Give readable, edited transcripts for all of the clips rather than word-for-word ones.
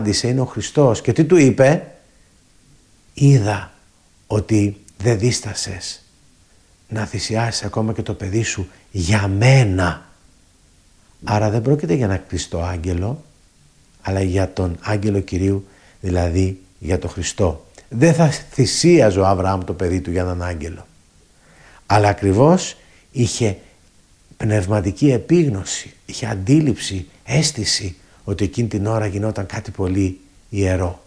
είναι ο Χριστός. Και τι του είπε? Είδα ότι δεν δίστασες να θυσιάσεις ακόμα και το παιδί σου για μένα. Άρα δεν πρόκειται για ένα κλειστό άγγελο, αλλά για τον άγγελο Κυρίου, δηλαδή για τον Χριστό. Δεν θα θυσίαζε ο Αβραάμ το παιδί του για έναν άγγελο. Αλλά ακριβώς είχε πνευματική επίγνωση, είχε αντίληψη, αίσθηση ότι εκείνη την ώρα γινόταν κάτι πολύ ιερό.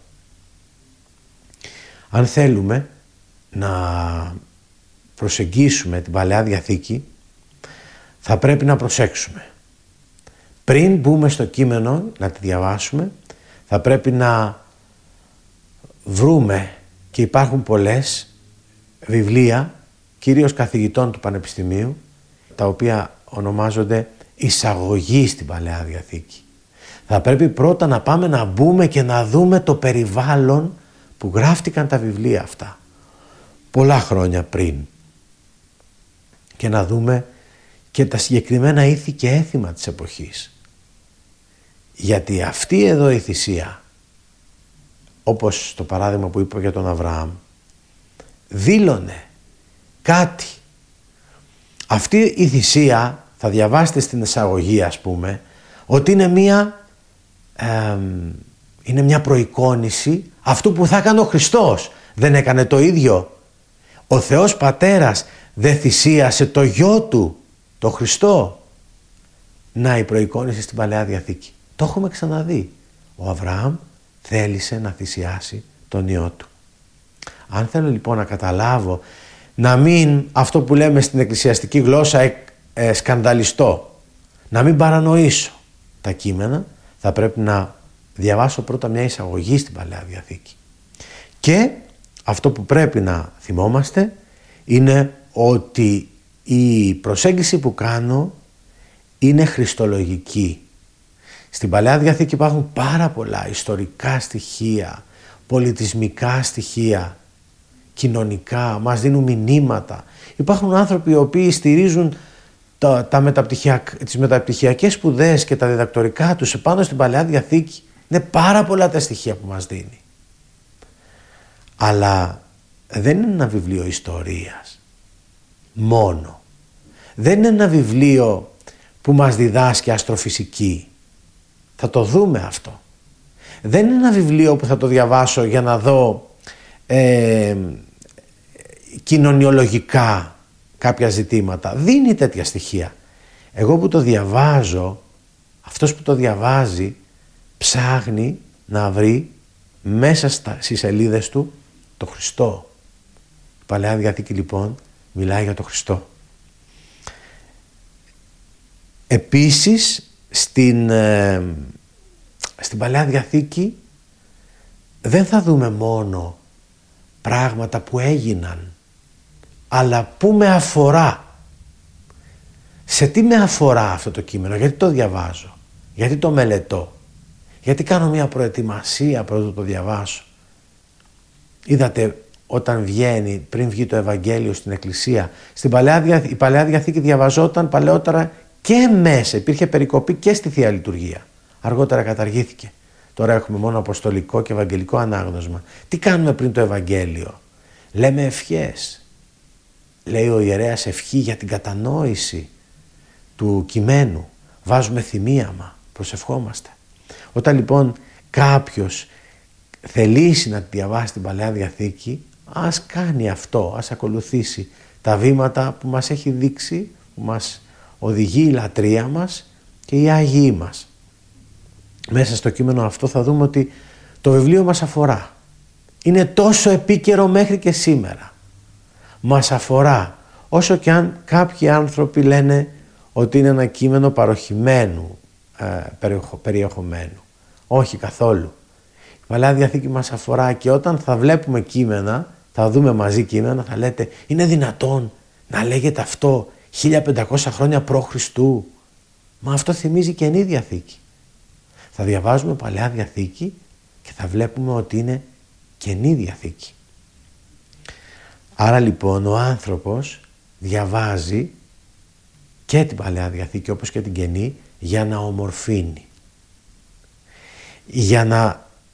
Αν θέλουμε να προσεγγίσουμε την Παλαιά Διαθήκη, θα πρέπει να προσέξουμε. Πριν μπούμε στο κείμενο να τη διαβάσουμε, θα πρέπει να βρούμε, και υπάρχουν πολλές βιβλία, κυρίως καθηγητών του Πανεπιστημίου, τα οποία ονομάζονται εισαγωγή στην Παλαιά Διαθήκη. Θα πρέπει πρώτα να πάμε να μπούμε και να δούμε το περιβάλλον που γράφτηκαν τα βιβλία αυτά πολλά χρόνια πριν, και να δούμε και τα συγκεκριμένα ήθη και έθιμα της εποχής. Γιατί αυτή εδώ η θυσία, όπως το παράδειγμα που είπα για τον Αβραάμ, δήλωνε κάτι. Αυτή η θυσία, θα διαβάσετε στην εισαγωγή ας πούμε, ότι είναι μια προεικόνηση αυτού που θα έκανε ο Χριστός. Δεν έκανε το ίδιο? Ο Θεός Πατέρας δεν θυσίασε το γιο του, το Χριστό? Να η προεικόνηση στην Παλαιά Διαθήκη. Το έχουμε ξαναδεί. Ο Αβραάμ θέλησε να θυσιάσει τον ιό του. Αν θέλω λοιπόν να καταλάβω, να μην, αυτό που λέμε στην εκκλησιαστική γλώσσα, σκανδαλιστώ, να μην παρανοήσω τα κείμενα, θα πρέπει να διαβάσω πρώτα μια εισαγωγή στην Παλαιά Διαθήκη. Και αυτό που πρέπει να θυμόμαστε είναι ότι η προσέγγιση που κάνω είναι χριστολογική. Στην Παλαιά Διαθήκη υπάρχουν πάρα πολλά ιστορικά στοιχεία, πολιτισμικά στοιχεία, κοινωνικά, μας δίνουν μηνύματα. Υπάρχουν άνθρωποι οι οποίοι στηρίζουν τις μεταπτυχιακές σπουδές και τα διδακτορικά τους επάνω στην Παλαιά Διαθήκη. Είναι πάρα πολλά τα στοιχεία που μας δίνει. Αλλά δεν είναι ένα βιβλίο ιστορίας μόνο. Δεν είναι ένα βιβλίο που μας διδάσκει αστροφυσική. Θα το δούμε αυτό. Δεν είναι ένα βιβλίο που θα το διαβάσω για να δω κοινωνιολογικά κάποια ζητήματα. Δίνει τέτοια στοιχεία. Εγώ που το διαβάζω, αυτός που το διαβάζει ψάχνει να βρει μέσα στις σελίδες του το Χριστό. Η Παλαιά Διαθήκη λοιπόν μιλάει για το Χριστό. Επίσης στην Παλαιά Διαθήκη δεν θα δούμε μόνο πράγματα που έγιναν, αλλά που με αφορά. Σε τι με αφορά αυτό το κείμενο, γιατί το διαβάζω, γιατί το μελετώ, γιατί κάνω μια προετοιμασία πρώτα το διαβάσω. Είδατε όταν βγαίνει, πριν βγει το Ευαγγέλιο στην Εκκλησία, η Παλαιά Διαθήκη διαβαζόταν παλαιότερα και μέσα, υπήρχε περικοπή και στη Θεία Λειτουργία. Αργότερα καταργήθηκε. Τώρα έχουμε μόνο αποστολικό και ευαγγελικό ανάγνωσμα. Τι κάνουμε πριν το Ευαγγέλιο? Λέμε ευχές. Λέει ο ιερέας ευχή για την κατανόηση του κειμένου. Βάζουμε θυμίαμα, προσευχόμαστε. Όταν λοιπόν κάποιος θελήσει να διαβάσει την Παλαιά Διαθήκη, ας κάνει αυτό, ας ακολουθήσει τα βήματα που μας έχει δείξει, που μας οδηγεί η λατρεία μας και οι Άγιοι μας. Μέσα στο κείμενο αυτό θα δούμε ότι το βιβλίο μας αφορά. Είναι τόσο επίκαιρο μέχρι και σήμερα. Μας αφορά, όσο και αν κάποιοι άνθρωποι λένε ότι είναι ένα κείμενο παροχημένου περιεχομένου. Όχι καθόλου. Η Παλαιά Διαθήκη μας αφορά, και όταν θα βλέπουμε κείμενα, θα δούμε μαζί κείμενα, θα λέτε είναι δυνατόν να λέγεται αυτό 1500 χρόνια π.Χ.? Μα αυτό θυμίζει Καινή Διαθήκη. Θα διαβάζουμε Παλαιά Διαθήκη και θα βλέπουμε ότι είναι Καινή Διαθήκη. Άρα λοιπόν ο άνθρωπος διαβάζει και την Παλαιά Διαθήκη όπως και την Καινή για να ομορφύνει. Για να